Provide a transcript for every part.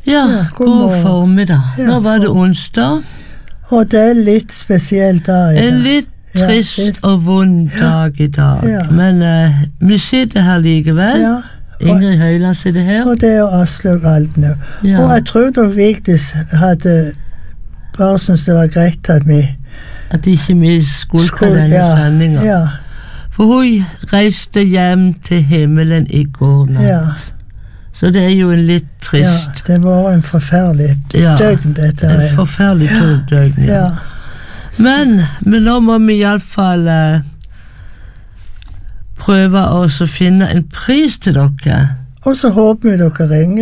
Ja, god formiddag. Nå var det onsdag. Og det litt spesiell dag i dag. En litt trist og vond dag i dag. Ja. Men vi sitter her likevel. Ja. Ingrid Høyland sitter her. Og det er Aslaug Aldnø. Ja. Og jeg tror nok Vigdis hadde bare syntes det var greit at vi At ikke vi skulka denne sendinga. Ja. For hun reiste hjem til himmelen i går natt. Ja. Så det er jo en litt trist. Ja, det var en forferdelig døgn, dette. En forferdelig døgn, ja. Men nå må vi iallfall prøve å finne en pris til dere. Og så håper vi dere ringer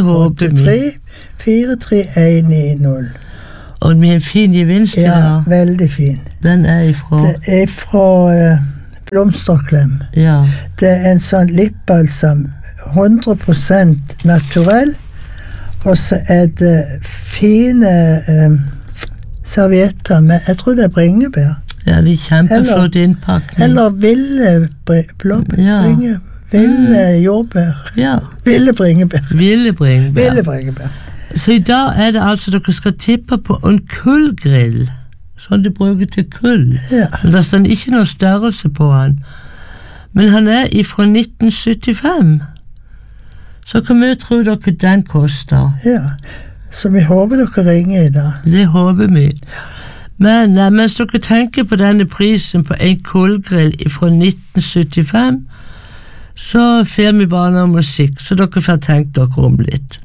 383-43190. Og vi har en fin gevinst i dag. Ja, veldig fin. Den er ifra? Det er fra Blomsterklem. Ja. Det er en sånn lipbalsam, 100% naturell, og så er det fine servietter med, jeg tror det er bringebær. Ja, det er kjempeflott innpakning. Eller ville bringebær. Ville jordbær. Ja. Ville bringebær. Ville bringebær. Ville bringebær. Så i dag er det altså dere skal tippe på en kullgrill, sånn du bruker til kull. Ja. Men det står ikke noe størrelse på han. Men han er ifra 1975. Så hvor mye tror dere den koster? Ja, så vi håper dere ringer i dag. Det håper vi. Men mens dere tenker på denne prisen på en kullgrill fra 1975, så får vi bare noe musikk, så dere får tenkt dere om litt.